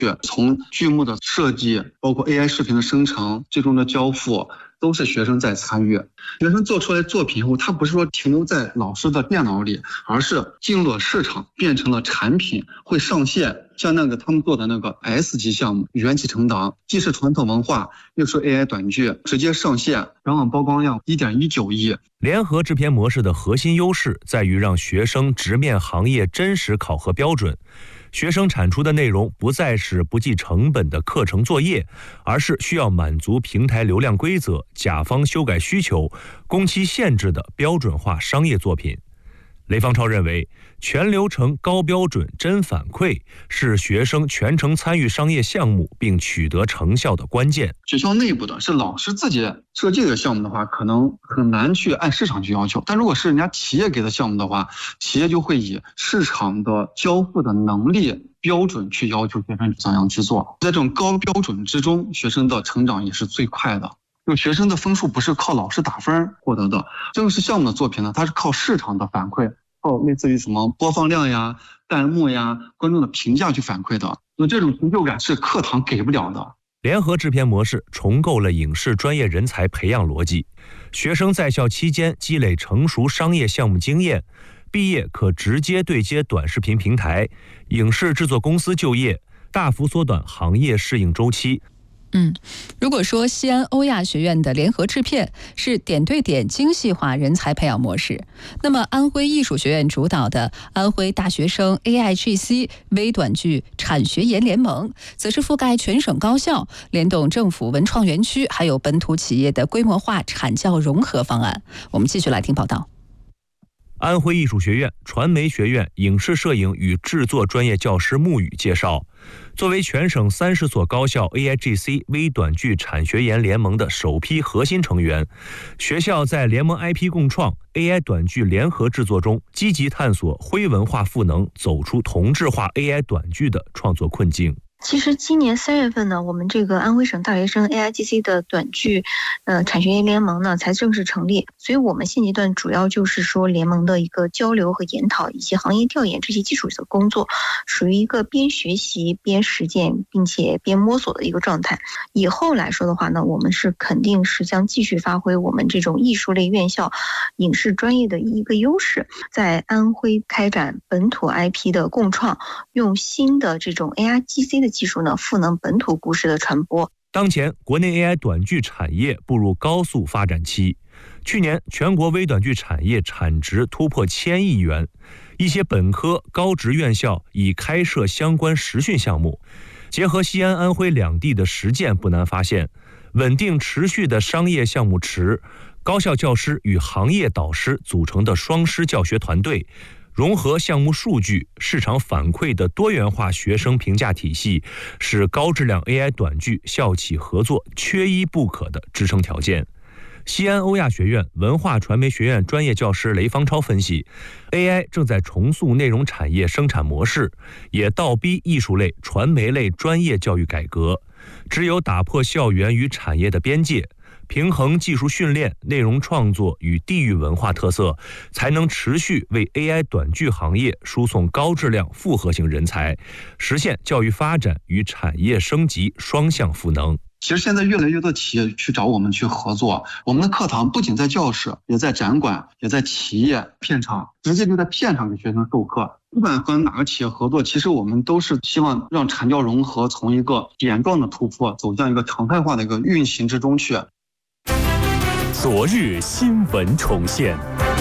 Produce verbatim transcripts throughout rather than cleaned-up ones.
从剧目的设计，包括 A I 视频的生成，最终的交付，都是学生在参与。学生做出来作品后，他不是说停留在老师的电脑里，而是进入了市场，变成了产品，会上线。像那个他们做的那个 S 级项目元气成党，既是传统文化，又是 A I 短剧，直接上线，然后曝光量 一点一九亿。 联合制片模式的核心优势在于让学生直面行业真实考核标准。学生产出的内容不再是不计成本的课程作业，而是需要满足平台流量规则、甲方修改需求、工期限制的标准化商业作品。雷方超认为，全流程高标准真反馈是学生全程参与商业项目并取得成效的关键。 学校内部的是老师自己设计的项目的话，可能很难去按市场去要求，但如果是人家企业给的项目的话，企业就会以市场的交付的能力标准去要求学生怎样去做。在这种高标准之中，学生的成长也是最快的。就学生的分数不是靠老师打分获得的，正式项目的作品呢，它是靠市场的反馈，靠类似于什么播放量呀、弹幕呀、观众的评价去反馈的。所以这种成就感是课堂给不了的。 联合制片模式重构了影视专业人才培养逻辑，学生在校期间积累成熟商业项目经验，毕业可直接对接短视频平台、影视制作公司就业，大幅缩短行业适应周期。 嗯，如果说西安欧亚学院的联合制片是点对点精细化人才培养模式，那么安徽艺术学院主导的安徽大学生 A I G C 微短剧产学研联盟，则是覆盖全省高校，联动政府文创园区，还有本土企业的规模化产教融合方案。我们继续来听报道。 安徽艺术学院传媒学院影视摄影与制作专业教师穆宇介绍，作为全省三十所高校 A I G C 微短剧产学研联盟的首批核心成员，学校在联盟 I P 共创、A I 短剧联合制作中，积极探索徽文化赋能，走出同质化 A I 短剧的创作困境。 其实今年三月份呢，我们这个安徽省大学生 A I G C 的短剧呃产学研联盟呢才正式成立，所以我们现阶段主要就是说联盟的一个交流和研讨以及行业调研这些基础的工作，属于一个边学习边实践并且边摸索的一个状态。以后来说的话呢，我们是肯定是将继续发挥我们这种艺术类院校影视专业的一个优势，在安徽开展本土 I P 的共创，用新的这种 A I G C 的技术呢，赋能本土故事的传播。 当前，国内 A I 短剧产业步入高速发展期。去年，全国微短剧产业产值突破千亿元，一些本科、高职院校已开设相关实训项目。结合西安、安徽两地的实践，不难发现，稳定持续的商业项目池、高校教师与行业导师组成的双师教学团队，融合项目数据、市场反馈的多元化学生评价体系，是高质量 A I 短剧校企合作缺一不可的支撑条件。西安欧亚学院文化传媒学院专业教师雷方超分析， A I 正在重塑内容产业生产模式，也倒逼艺术类、传媒类专业教育改革。只有打破校园与产业的边界，平衡技术训练、内容创作与地域文化特色，才能持续为 A I 短剧行业输送高质量复合型人才，实现教育发展与产业升级双向赋能。 其实现在越来越多企业去找我们去合作，我们的课堂不仅在教室，也在展馆，也在企业片场，直接就在片场给学生授课。不管和哪个企业合作，其实我们都是希望让产教融合从一个点状的突破走向一个常态化的一个运行之中去。 昨日新闻重现，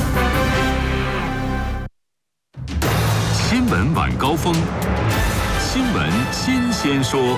新闻晚高峰，新闻新鲜说。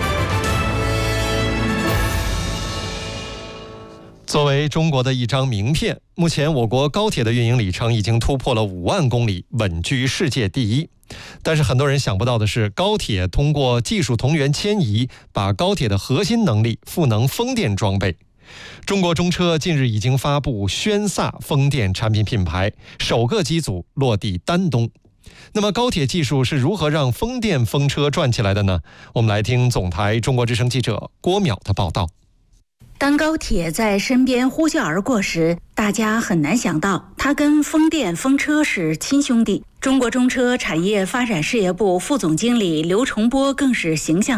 作为中国的一张名片，目前我国高铁的运营里程已经突破了五万公里，稳居世界第一。但是很多人想不到的是，高铁通过技术同源迁移，把高铁的核心能力赋能风电装备。中国中车近日已经发布轩飒风电产品品牌，首个机组落地丹东。那么高铁技术是如何让风电风车转起来的呢？我们来听总台中国之声记者郭淼的报道。 当高铁在身边呼啸而过时，大家很难想到它跟风电风车是亲兄弟。 中国中车产业发展事业部副总经理刘崇波更是形象